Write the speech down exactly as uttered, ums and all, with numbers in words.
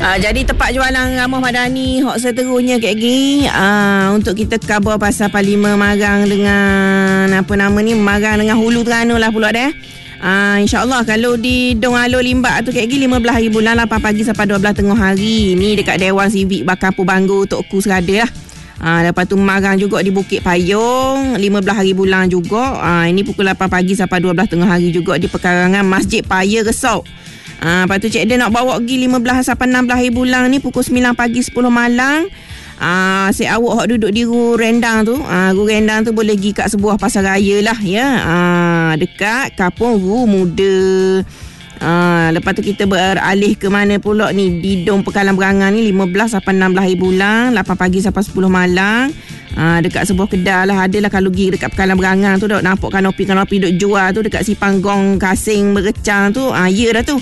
Uh, jadi tempat jualan Ramah Madani hok seterusnya Kak Gi, uh, untuk kita cover pasal Parlimen Marang dengan apa nama ni, Marang dengan Hulu Terengganu lah pula dah. Uh, InsyaAllah kalau di Dong Alo Limbak tu Kak Gi, lima belas hari bulan lapan pagi sampai dua belas tengah hari. Ni dekat Dewan Sivik Bakar Pubanggu Tok Ku Serada lah. Uh, lepas tu Marang juga di Bukit Payung lima belas hari bulan juga. Uh, ini pukul lapan pagi sampai dua belas tengah hari juga di pekarangan Masjid Paya Resort. Ah, lepas tu Cik Dia nak bawa pergi lima belas sampai enam belas hari bulan ni pukul sembilan pagi sepuluh malam. Ah, si awak hok duduk di Ru Rendang tu, ah Ru Rendang tu boleh pergi kat sebuah pasar raya lah ya. Ah, dekat Kampung Ru Muda. Ah, lepas tu kita beralih ke mana pula ni, di Dong Pekalan Berangan ni lima belas sampai enam belas hari bulan, lapan pagi sampai sepuluh malam. Ah, dekat sebuah kedai lah, adalah kalau pergi dekat Pekalan Berangan tu dok nampak kanopi-kanopi dok jual tu dekat Simpang Gong Kasing Berecang tu. Ah, ya dah tu.